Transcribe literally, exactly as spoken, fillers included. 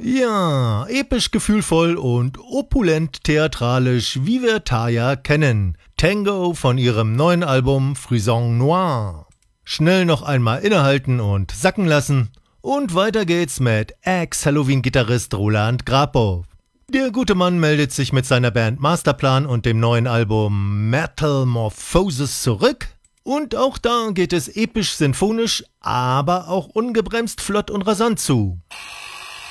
Ja, episch gefühlvoll und opulent theatralisch, wie wir Taya kennen. Tango von ihrem neuen Album Frisson Noir. Schnell noch einmal innehalten und sacken lassen. Und weiter geht's mit Ex-Halloween-Gitarrist Roland Grapow. Der gute Mann meldet sich mit seiner Band Masterplan und dem neuen Album Metamorphosis zurück. Und auch da geht es episch-sinfonisch, aber auch ungebremst flott und rasant zu.